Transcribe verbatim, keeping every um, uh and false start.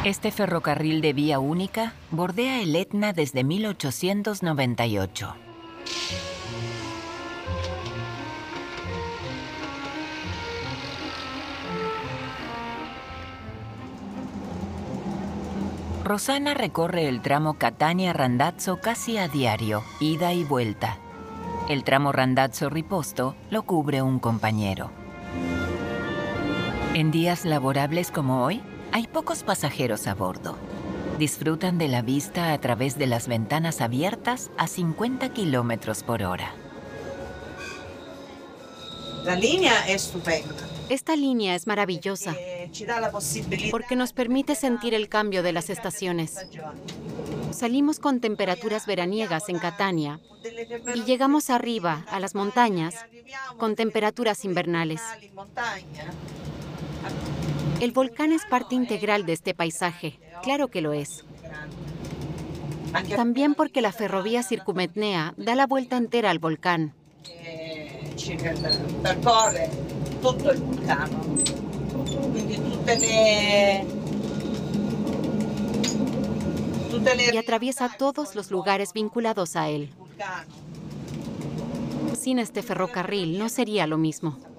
Este ferrocarril de vía única bordea el Etna desde mil ochocientos noventa y ocho. Rossana recorre el tramo Catania-Randazzo casi a diario, ida y vuelta. El tramo Randazzo-Riposto lo cubre un compañero. En días laborables como hoy, hay pocos pasajeros a bordo. Disfrutan de la vista a través de las ventanas abiertas a cincuenta kilómetros por hora. La línea es estupenda. Esta línea es maravillosa porque nos permite sentir el cambio de las estaciones. Salimos con temperaturas veraniegas en Catania y llegamos arriba, a las montañas, con temperaturas invernales. El volcán es parte integral de este paisaje, claro que lo es. También porque la ferrovía Circumetnea da la vuelta entera al volcán. Percorre tutto il vulcano, quindi tutte le, tutte le y atraviesa todos los lugares vinculados a él. Sin este ferrocarril no sería lo mismo.